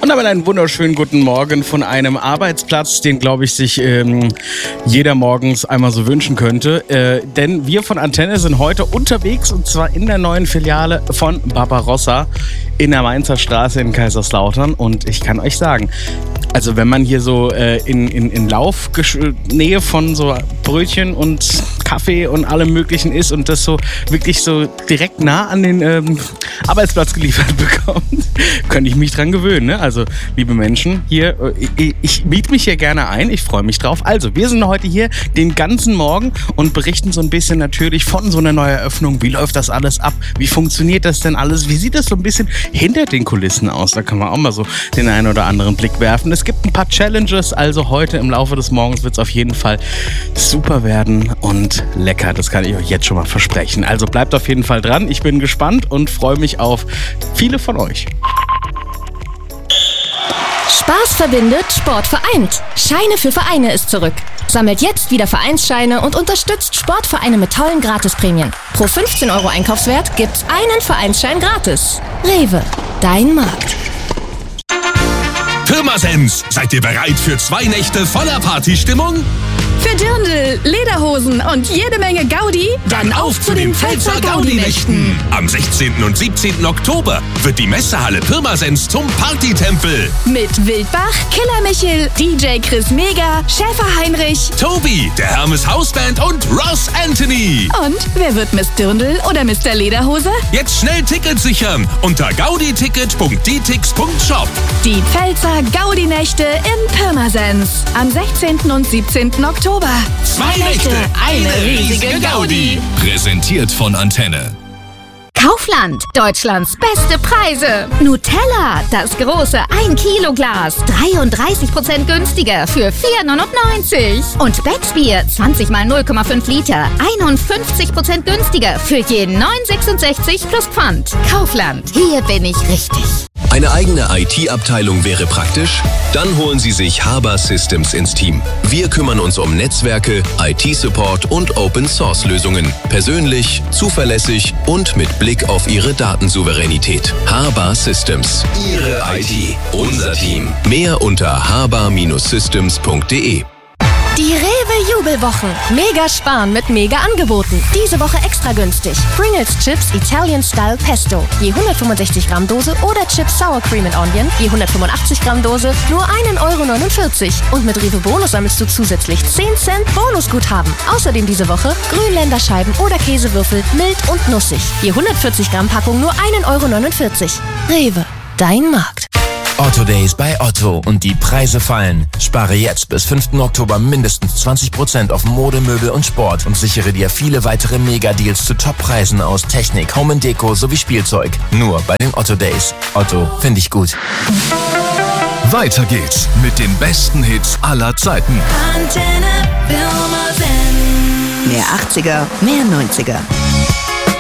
Und damit einen wunderschönen guten Morgen von einem Arbeitsplatz, den, glaube ich, sich jeder morgens einmal so wünschen könnte. Denn wir von Antenne sind heute unterwegs, und zwar in der neuen Filiale von Barbarossa in der Mainzer Straße in Kaiserslautern. Und ich kann euch sagen, also wenn man hier so in Laufnähe von so Brötchen und Kaffee und allem Möglichen ist und das so wirklich so direkt nah an den Arbeitsplatz geliefert bekommt, könnte ich mich dran gewöhnen. Ne? Also, liebe Menschen, hier, ich miete mich hier gerne ein, ich freue mich drauf. Also, wir sind heute hier den ganzen Morgen und berichten so ein bisschen natürlich von so einer Neueröffnung. Wie läuft das alles ab? Wie funktioniert das denn alles? Wie sieht das so ein bisschen hinter den Kulissen aus? Da kann man auch mal so den einen oder anderen Blick werfen. Es gibt ein paar Challenges, also heute im Laufe des Morgens wird es auf jeden Fall super werden und lecker. Das kann ich euch jetzt schon mal versprechen. Also bleibt auf jeden Fall dran. Ich bin gespannt und freue mich auf viele von euch. Spaß verbindet, Sport vereint. Scheine für Vereine ist zurück. Sammelt jetzt wieder Vereinsscheine und unterstützt Sportvereine mit tollen Gratisprämien. Pro 15 € Einkaufswert gibt's einen Vereinsschein gratis. Rewe, dein Markt. Pirmasens, seid ihr bereit für 2 Nächte voller Partystimmung? Für Dirndl, Lederhosen und jede Menge Gaudi? Dann auf zu den Pfälzer Gaudi-Nächten! Am 16. und 17. Oktober wird die Messehalle Pirmasens zum Partytempel. Mit Wildbach, Killer Michel, DJ Chris Mega, Schäfer Heinrich, Tobi, der Hermes Hausband und Ross Anthony. Und wer wird Miss Dirndl oder Mr. Lederhose? Jetzt schnell Tickets sichern unter gauditicket.dtix.shop. Die Pfälzer Gaudi-Nächte in Pirmasens. Am 16. und 17. Oktober. 2 Nächte, eine riesige Gaudi. Präsentiert von Antenne. Kaufland, Deutschlands beste Preise. Nutella, das große 1-Kilo-Glas, 33% günstiger für 4,99 €. Und Becksbier, 20 mal 0,5 Liter, 51% günstiger für jeden 9,66 plus Pfand. Kaufland, hier bin ich richtig. Eine eigene IT-Abteilung wäre praktisch? Dann holen Sie sich Haber Systems ins Team. Wir kümmern uns um Netzwerke, IT-Support und Open-Source-Lösungen. Persönlich, zuverlässig und mit Blick auf Ihre Datensouveränität. Haber Systems. Ihre IT. Unser Team. Mehr unter haber-systems.de. Die Rewe-Jubelwochen. Mega sparen mit Mega-Angeboten. Diese Woche extra günstig. Pringles Chips Italian Style Pesto. Je 165 Gramm Dose oder Chips Sour Cream and Onion. Je 185 Gramm Dose nur 1,49 €. Und mit Rewe Bonus sammelst du zusätzlich 10 Cent Bonusguthaben. Außerdem diese Woche Grünländerscheiben oder Käsewürfel mild und nussig. Je 140 Gramm Packung nur 1,49 €. Rewe, dein Markt. Otto Days bei Otto und die Preise fallen. Spare jetzt bis 5. Oktober mindestens 20% auf Mode, Möbel und Sport und sichere dir viele weitere Mega-Deals zu Top-Preisen aus Technik, Home & Deko sowie Spielzeug. Nur bei den Otto Days. Otto, finde ich gut. Weiter geht's mit den besten Hits aller Zeiten. Antenne Pirmasens. Mehr 80er, mehr 90er.